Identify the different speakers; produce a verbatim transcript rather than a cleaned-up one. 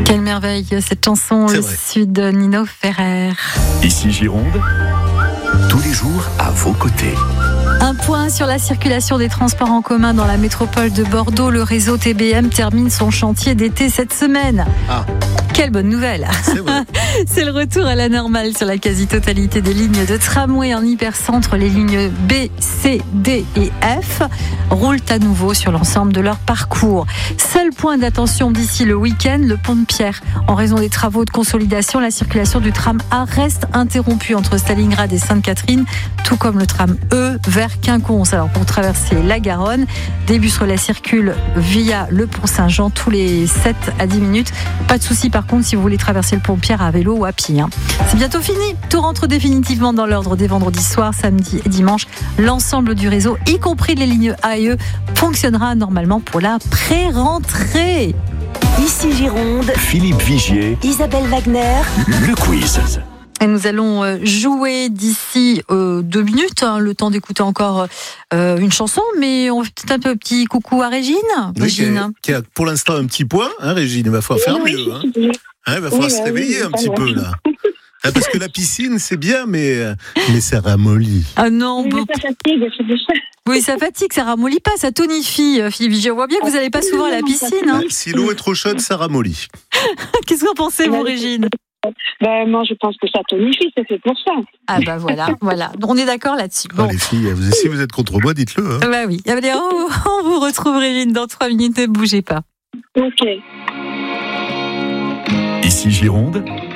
Speaker 1: Quelle merveille cette chanson,
Speaker 2: C'est
Speaker 1: le
Speaker 2: vrai.
Speaker 1: sud de Nino Ferrer.
Speaker 3: Ici Gironde, tous les jours à vos côtés.
Speaker 1: Un point sur la circulation des transports en commun dans la métropole de Bordeaux. Le réseau T B M termine son chantier d'été cette semaine.
Speaker 2: Ah.
Speaker 1: Quelle bonne nouvelle!
Speaker 2: C'est vrai.
Speaker 1: C'est le retour à la normale sur la quasi-totalité des lignes de tramway en hypercentre. Les lignes B, C, D et F roulent à nouveau sur l'ensemble de leur parcours. Seul point d'attention d'ici le week-end, le pont de Pierre. En raison des travaux de consolidation, la circulation du tram A reste interrompue entre Stalingrad et Sainte-Catherine, tout comme le tram E vers Quinconce. Alors pour traverser la Garonne, des bus relais circulent via le pont Saint-Jean tous les sept à dix minutes. Pas de souci par contre si vous voulez traverser le pont Pierre à vélo ou à pied. Hein. C'est bientôt fini. Tout rentre définitivement dans l'ordre dès vendredi soir, samedi et dimanche. L'ensemble du réseau, y compris les lignes A et E, fonctionnera normalement pour la pré-rentrée.
Speaker 4: Ici Gironde,
Speaker 3: Philippe Vigier,
Speaker 4: Isabelle Wagner.
Speaker 3: le quiz.
Speaker 1: Et nous allons euh, jouer d'ici euh, deux minutes, hein, le temps d'écouter encore euh, une chanson, mais on fait peut-être un petit coucou à Régine.
Speaker 2: Oui, qui,
Speaker 1: Régine.
Speaker 2: a, qui a pour l'instant un petit point, hein, Régine. Il va falloir faire
Speaker 5: Oui,
Speaker 2: mieux. Hein.
Speaker 5: oui.
Speaker 2: Hein, il va falloir
Speaker 5: Oui,
Speaker 2: se
Speaker 5: bah
Speaker 2: réveiller
Speaker 5: oui,
Speaker 2: un petit
Speaker 5: ça
Speaker 2: peu
Speaker 5: va.
Speaker 2: là. Hein, parce que la piscine, c'est bien, mais, mais ça ramollit.
Speaker 1: Ah non,
Speaker 5: Oui,
Speaker 1: bon,
Speaker 5: mais ça fatigue, c'est pour ça.
Speaker 1: oui, ça fatigue, ça ramollit pas, ça tonifie. euh, Philippe, je vois bien que vous n'allez pas souvent à la piscine. Hein.
Speaker 2: Ouais, si l'eau est trop chaude, ça ramollit.
Speaker 1: Qu'est-ce que vous pensez, vous, Régine?
Speaker 5: Ben, moi, je pense que ça tonifie, c'est fait pour ça.
Speaker 1: Ah bah voilà, voilà. On est d'accord là-dessus.
Speaker 2: Oh,
Speaker 1: Bon.
Speaker 2: les filles, vous, si vous êtes contre moi, dites-le. Hein.
Speaker 1: Bah oui. Allez, on, on vous retrouve, Régine, dans trois minutes. Ne bougez pas.
Speaker 5: Ok.
Speaker 3: Ici Gironde,